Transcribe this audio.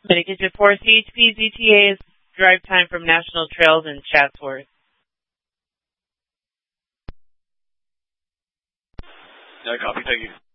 Medication 4 CHP ZTA is drive time from National Trails in Chatsworth. Yeah, copy. Thank you.